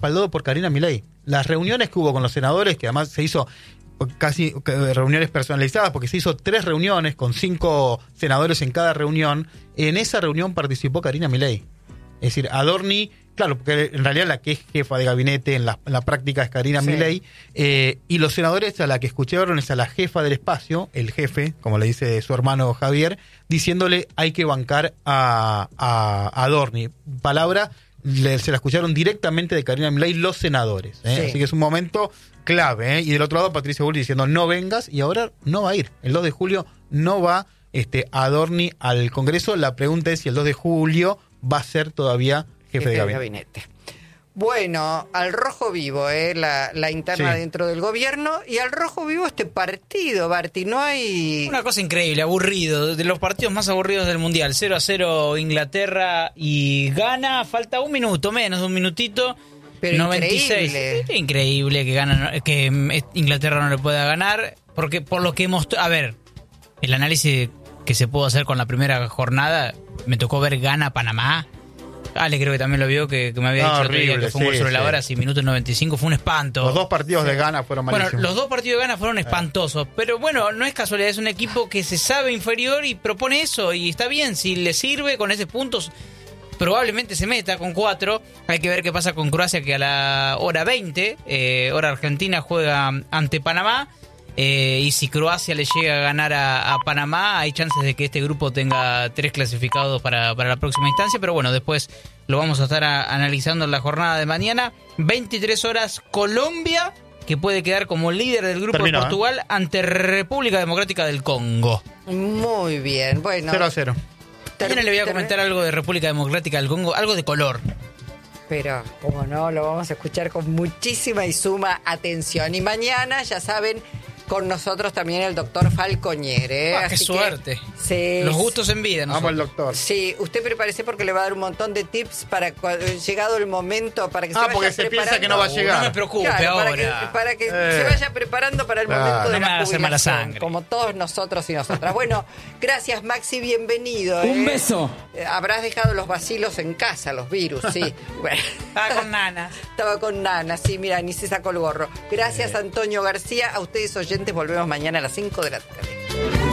respaldado por Karina Milei. Las reuniones que hubo con los senadores, que además se hizo casi reuniones personalizadas, porque se hizo 3 reuniones con 5 senadores en cada reunión, en esa reunión participó Karina Milei. Es decir, Adorni, claro, porque en realidad la que es jefa de gabinete en la práctica es Karina Milei, y los senadores a la que escucharon es a la jefa del espacio, el jefe, como le dice su hermano Javier, diciéndole hay que bancar a Adorni. Palabra, se la escucharon directamente de Karina Milei los senadores. Así que es un momento clave. Y del otro lado Patricia Bullrich diciendo no vengas, y ahora no va a ir. El 2 de julio no va Adorni al Congreso. La pregunta es si el 2 de julio va a ser todavía jefe de gabinete. Bueno, al rojo vivo, la interna dentro del gobierno, y al rojo vivo este partido, Barty, no hay... Una cosa increíble, aburrido, de los partidos más aburridos del Mundial, 0-0 Inglaterra y Ghana, falta un minuto, menos de un minutito, pero 96. Increíble que Inglaterra no le pueda ganar, porque por lo que mostró, a ver, el análisis que se pudo hacer con la primera jornada, me tocó ver Ghana-Panamá. Ale creo que también lo vio, que me había dicho el otro día que fue un gol sobre la hora, así minuto 95, fue un espanto. Los 2 partidos de Ghana fueron malísimos. Bueno, los 2 partidos de Ghana fueron espantosos, pero bueno, no es casualidad, es un equipo que se sabe inferior y propone eso, y está bien, si le sirve con ese puntos, probablemente se meta con 4, hay que ver qué pasa con Croacia, que a la hora 20, hora argentina, juega ante Panamá. Y si Croacia le llega a ganar a Panamá, hay chances de que este grupo tenga 3 clasificados para la próxima instancia, pero bueno, después lo vamos a estar analizando en la jornada de mañana. 23 horas, Colombia, que puede quedar como líder del grupo de Portugal ante República Democrática del Congo. Muy bien, bueno. 0-0. También le voy a comentar algo de República Democrática del Congo, algo de color. Pero, como no, lo vamos a escuchar con muchísima y suma atención. Y mañana, ya saben, con nosotros también el doctor Falconiere. ¡Qué suerte! Los gustos en vida. Vamos al doctor. Sí, usted prepárese porque le va a dar un montón de tips para llegado el momento, para que se vaya porque se preparando. piensa que no va a llegar. No me preocupe, claro, ahora. Para que se vaya preparando para el momento de la hacer mala jubilación, sangre. como todos nosotros y nosotras. Bueno, gracias Maxi, bienvenido. Un beso. Habrás dejado los vacilos en casa, los virus, sí. Bueno. Estaba con Nana. Estaba con Nana, sí, mira, ni se sacó el gorro. Gracias Antonio García, a ustedes oyentes, volvemos mañana a las 5 de la tarde.